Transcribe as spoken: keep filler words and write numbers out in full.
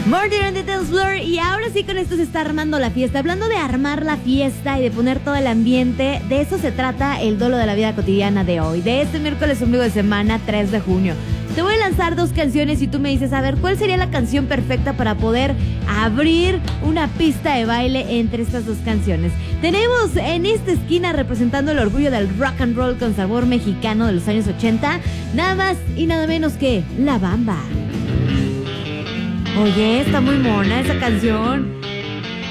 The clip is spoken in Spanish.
Morning on the Dance Floor. Y ahora sí, con esto se está armando la fiesta. Hablando de armar la fiesta y de poner todo el ambiente, de eso se trata el Dolo de la Vida Cotidiana de hoy, de este miércoles ombligo de semana, tres de junio. Te voy a lanzar dos canciones y tú me dices, a ver, ¿cuál sería la canción perfecta para poder abrir una pista de baile entre estas dos canciones? Tenemos en esta esquina, representando el orgullo del rock and roll con sabor mexicano de los años ochenta, nada más y nada menos que La Bamba. Oye, está muy mona esa canción.